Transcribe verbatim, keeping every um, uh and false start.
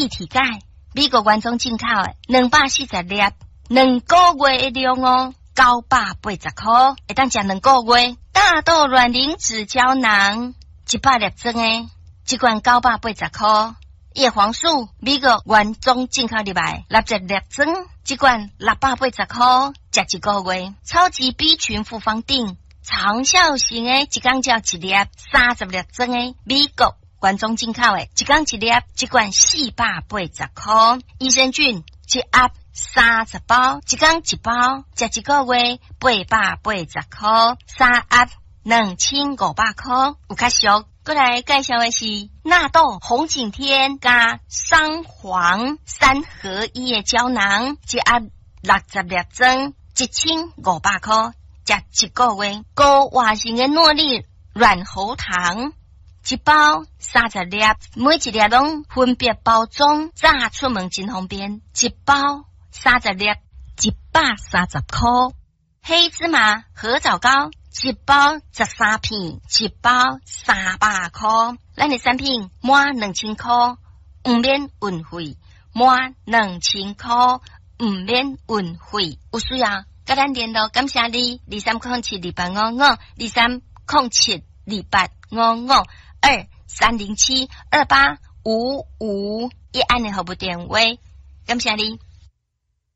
立体钙，美国原装进口的，两百四十粒，两个月的量哦，九百八十块，会当食两个月。大豆卵磷脂胶囊，一百粒装的，一罐九百八十块。叶黄素，美国原装进口入来，六十粒装，一罐六百八十块，食一个月。超级 B 群复方定，长效型的，一缸只要一粒，三十粒装的，美国原装进口的，一缸一粒，一罐四百八十块。益生菌一盒三十包，一缸一包，食一个月，八百八十块，三盒两千五百块，有较俗。过来介绍的是纳豆红景天加桑黄三合一的胶囊，一盒六十粒装，一千五百块，食一个月。高活性的诺丽软喉糖，一包三十粒，每一粒拢分别包装，炸出门真方便。一包三十粒，一百三十块。黑芝麻合枣膏，一包十三片，一包三百块。咱的产品满两千块，唔免运费，满两千块唔免运费。有需要跟咱联络，感谢你。二三零七二八五五，二三零七二八五五，二三零七二八五五，一按的服务电话，感谢你。